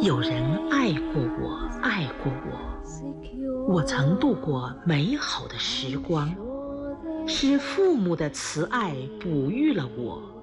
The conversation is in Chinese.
有人爱过我，爱过我，我曾度过美好的时光，是父母的慈爱哺育了我，